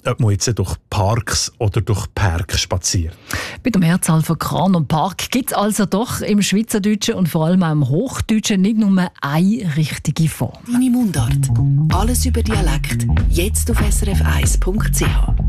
ob man jetzt durch Parks oder durch Park spaziert. Bei der Mehrzahl von Kran und Park gibt es also doch im Schweizerdeutschen und vor allem auch im Hochdeutschen nicht nur eine richtige Form. Deine Mundart. Alles über Dialekt. Jetzt auf srf1.ch.